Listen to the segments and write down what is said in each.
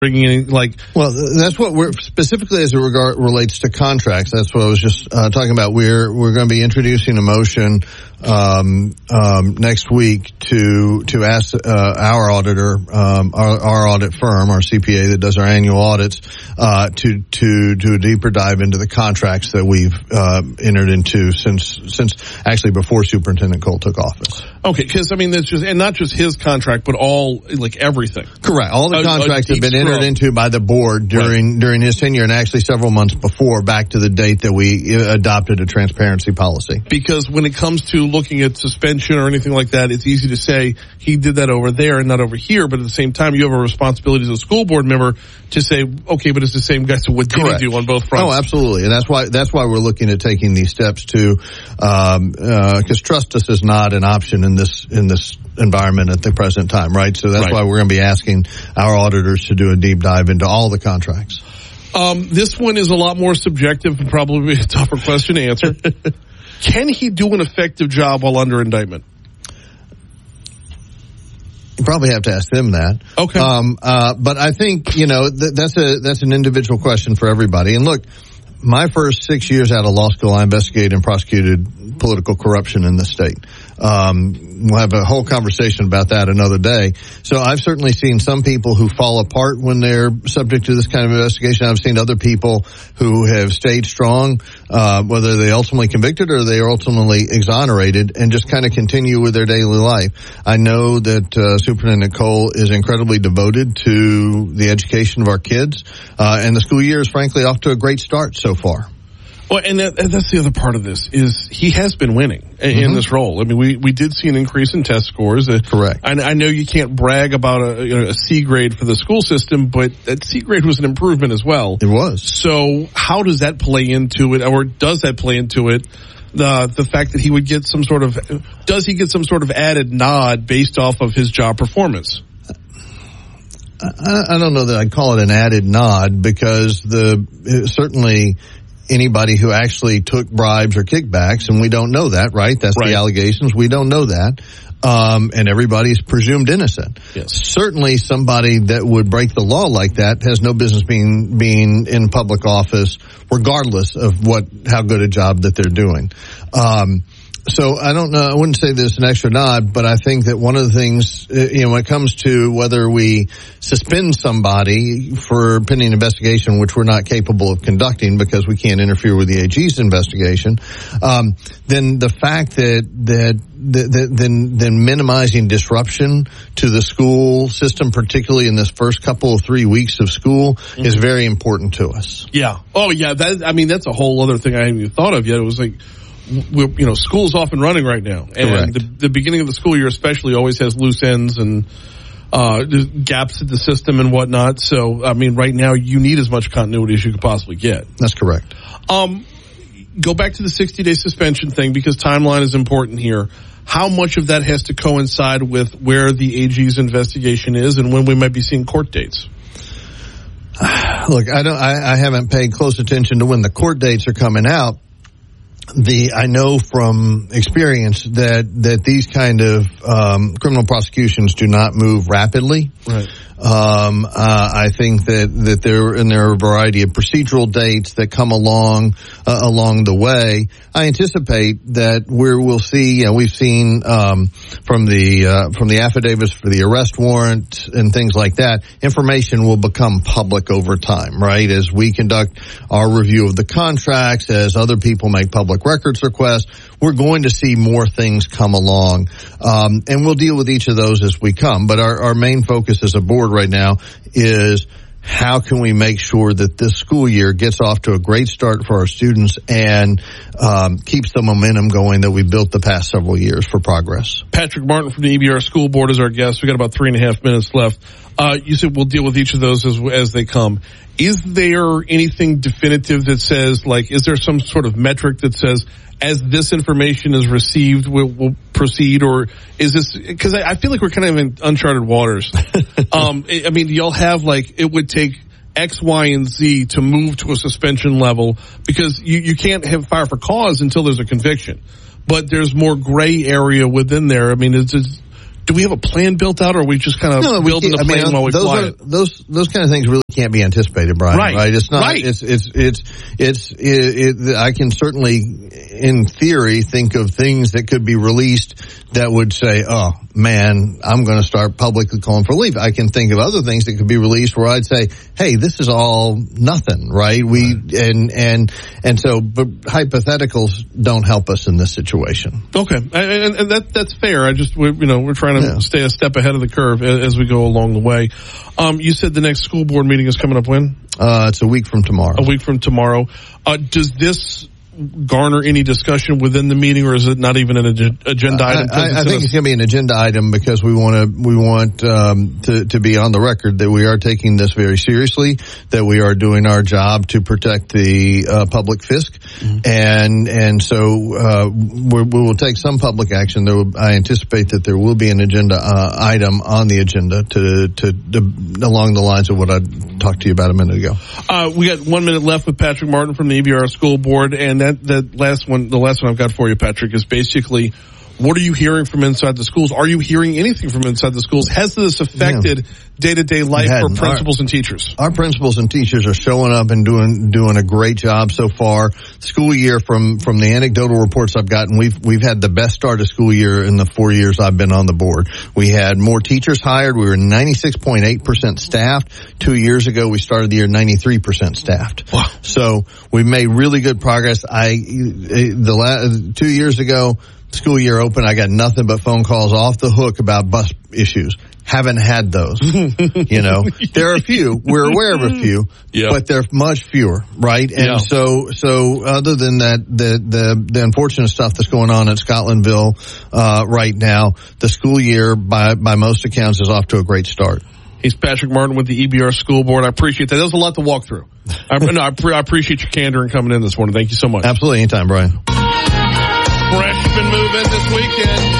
bringing in, like... Well, that's what we're, specifically as it relates to contracts, that's what I was just talking about. We're going to be introducing a motion next week to ask our auditor, our audit firm, our CPA that does our annual audits, to do a deeper dive into the contracts that we've entered into since actually before Superintendent Cole took office. Okay, because, I mean, that's just, and not just his contract, but all, like, everything. Correct. All the contracts have been entered into by the board during his tenure, and actually several months before, back to the date that we adopted a transparency policy. Because when it comes to looking at suspension or anything like that, it's easy to say he did that over there and not over here, but at the same time, you have a responsibility as a school board member to say, okay, but it's the same guy, so what did he do on both fronts? Oh, absolutely. And that's why we're looking at taking these steps to, because trust us is not an option in this environment at the present time, right? So that's why we're going to be asking our auditors to do a deep dive into all the contracts. This one is a lot more subjective and probably a tougher question to answer. Can he do an effective job while under indictment? You probably have to ask them that. Okay. But I think, that's an individual question for everybody. And look, my first 6 years out of law school, I investigated and prosecuted political corruption in the state. We'll have a whole conversation about that another day. So I've certainly seen some people who fall apart when they're subject to this kind of investigation. I've seen other people who have stayed strong, whether they ultimately convicted or they are ultimately exonerated, and just kind of continue with their daily life. I know that Superintendent Cole is incredibly devoted to the education of our kids, and the school year is frankly off to a great start so far. Well, and that's the other part of this, is he has been winning in this role. I mean, we did see an increase in test scores. Correct. I know you can't brag about a C grade for the school system, but that C grade was an improvement as well. It was. So how does that play into it, or does that play into it? The fact that he would get does he get some sort of added nod based off of his job performance? I don't know that I'd call it an added nod, because certainly anybody who actually took bribes or kickbacks, and we don't know that, right? That's the allegations. We don't know that. And everybody's presumed innocent. Yes. Certainly somebody that would break the law like that has no business being in public office, regardless of how good a job that they're doing. So I don't know, I wouldn't say there's an extra nod, but I think that one of the things, when it comes to whether we suspend somebody for pending investigation, which we're not capable of conducting because we can't interfere with the AG's investigation, then the fact that minimizing disruption to the school system, particularly in this first couple of 3 weeks of school, is very important to us. Yeah. Oh, yeah. That's a whole other thing I haven't even thought of yet. It was like, school's off and running right now. And the beginning of the school year especially always has loose ends and gaps in the system and whatnot. So, I mean, right now you need as much continuity as you could possibly get. That's correct. Go back to the 60-day suspension thing, because timeline is important here. How much of that has to coincide with where the AG's investigation is and when we might be seeing court dates? Look, I haven't paid close attention to when the court dates are coming out. I know from experience that these kind of criminal prosecutions do not move rapidly. Right. I think that there are a variety of procedural dates that come along the way. I anticipate that we'll see, we've seen, from the affidavits for the arrest warrant and things like that, information will become public over time, right? As we conduct our review of the contracts, as other people make public records requests, we're going to see more things come along. And we'll deal with each of those as we come. But our main focus as a board right now is how can we make sure that this school year gets off to a great start for our students and keeps the momentum going that we built the past several years for progress. Patrick Martin from the EBR School Board is our guest. We got about 3.5 minutes left. You said we'll deal with each of those as they come. Is there anything definitive that says, is there some sort of metric that says, as this information is received, we'll proceed, or is this, because I feel like we're kind of in uncharted waters. I mean, y'all have it would take X, Y, and Z to move to a suspension level, because you can't have fire for cause until there's a conviction. But there's more gray area within there. I mean, Do we have a plan built out, or are we just kind of building the plan while we fly it? Those kind of things really can't be anticipated, Brian. Right? It's not. Right. I can certainly, in theory, think of things that could be released that would say, "Oh man, I'm going to start publicly calling for leave." I can think of other things that could be released where I'd say, "Hey, this is all nothing." Right? And so, but hypotheticals don't help us in this situation. Okay, and that's fair. We're trying to stay a step ahead of the curve as we go along the way. You said the next school board meeting is coming up when? It's a week from tomorrow. A week from tomorrow. Does this garner any discussion within the meeting, or is it not even an agenda item? I think it's going to be an agenda item because we want to be on the record that we are taking this very seriously, that we are doing our job to protect the public fisc, and so we will take some public action. I anticipate that there will be an agenda item on the agenda to along the lines of what I talked to you about a minute ago. We got 1 minute left with Patrick Martin from the EBR School Board, and the last one I've got for you, Patrick, is basically, what are you hearing from inside the schools? Are you hearing anything from inside the schools? Has this affected day-to-day life for principals and teachers? Our principals and teachers are showing up and doing a great job so far. School year, from the anecdotal reports I've gotten, we've had the best start of school year in the 4 years I've been on the board. We had more teachers hired. We were 96.8% staffed. 2 years ago, we started the year 93% staffed. Wow. So we've made really good progress. 2 years ago, school year open, I got nothing but phone calls off the hook about bus issues. Haven't had those. There are a few. We're aware of a few, but they're much fewer, right? And so other than that, the unfortunate stuff that's going on at Scotlandville right now, the school year by most accounts is off to a great start. He's Patrick Martin with the EBR School Board. I appreciate that. That was a lot to walk through. I appreciate your candor and coming in this morning. Thank you so much. Absolutely. Anytime, Brian. Freshman move in this weekend.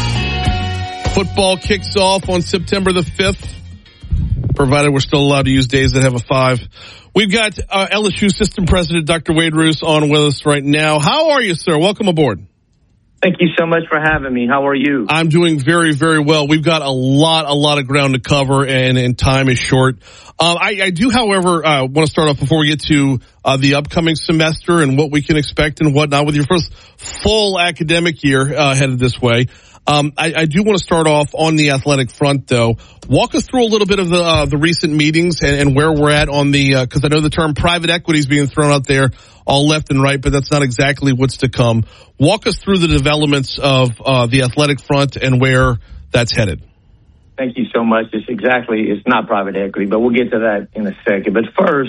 Football kicks off on September the 5th, provided we're still allowed to use days that have a 5. We've got LSU System President Dr. Wade Roos on with us right now. How are you, sir? Welcome aboard. Thank you so much for having me. How are you? I'm doing very, very well. We've got a lot of ground to cover, and time is short. I do, however, want to start off before we get to the upcoming semester and what we can expect and whatnot with your first full academic year headed this way. I do want to start off on the athletic front, though. Walk us through a little bit of the recent meetings and where we're at on the, because I know the term private equity is being thrown out there all left and right, but that's not exactly what's to come. Walk us through the developments of the athletic front and where that's headed. Thank you so much. It's not private equity, but we'll get to that in a second. But first,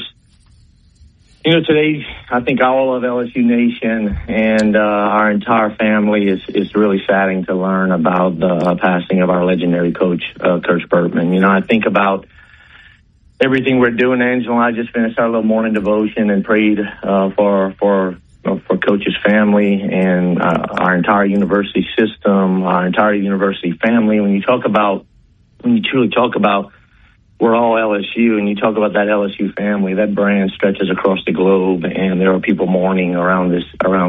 today, I think all of LSU Nation and our entire family is really saddened to learn about the passing of our legendary coach, Coach Bertman. I think about everything we're doing. Angela and I just finished our little morning devotion and prayed for Coach's family and our entire university system, our entire university family. When you truly talk about we're all LSU, and you talk about that LSU family, that brand stretches across the globe, and there are people mourning around this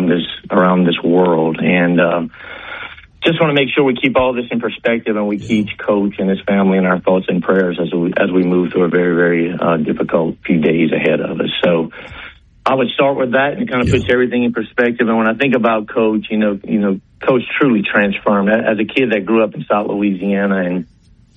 world. And just want to make sure we keep all this in perspective, and we keep Coach and his family in our thoughts and prayers as we move through a very, very difficult few days ahead of us. So I would start with that, and it kind of puts everything in perspective. And when I think about Coach, Coach truly transformed. As a kid that grew up in South Louisiana and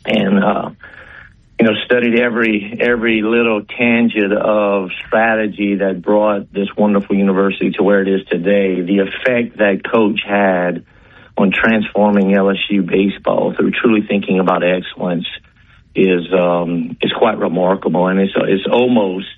studied every little tangent of strategy that brought this wonderful university to where it is today, the effect that Coach had on transforming LSU baseball through truly thinking about excellence is quite remarkable, and it's almost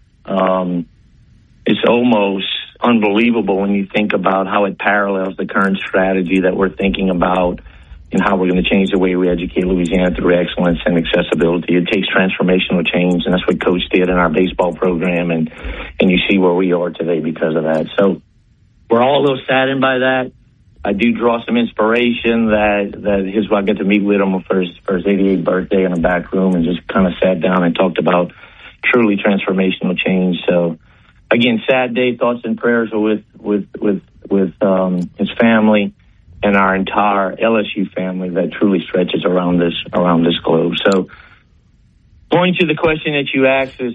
unbelievable when you think about how it parallels the current strategy that we're thinking about and how we're going to change the way we educate Louisiana through excellence and accessibility. It takes transformational change, and that's what Coach did in our baseball program, and you see where we are today because of that. So we're all a little saddened by that. I do draw some inspiration that I got to meet with him for his 88th birthday in a back room and just kind of sat down and talked about truly transformational change. So again, sad day, thoughts and prayers are with his family. and our entire LSU family that truly stretches around this globe. So, going to the question that you asked is